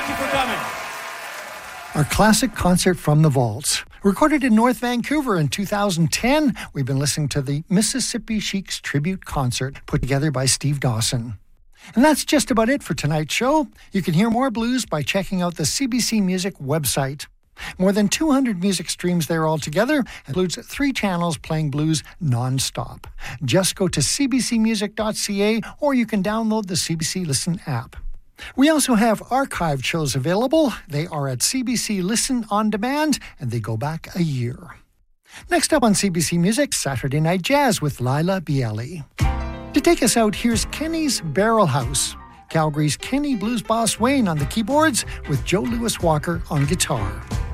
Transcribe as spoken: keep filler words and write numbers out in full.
Thank you for coming. Our classic concert from the vaults. Recorded in North Vancouver in two thousand ten, we've been listening to the Mississippi Sheiks tribute concert put together by Steve Dawson. And that's just about it for tonight's show. You can hear more blues by checking out the C B C Music website. More than two hundred music streams there altogether, includes three channels playing blues non-stop. Just go to c b c music dot c a or you can download the C B C Listen app. We also have archived shows available. They are at C B C Listen On Demand, and they go back a year. Next up on C B C Music, Saturday Night Jazz with Lila Bialy. To take us out, here's Kenny's Barrel House. Calgary's Kenny Blues Boss Wayne on the keyboards with Joe Louis Walker on guitar.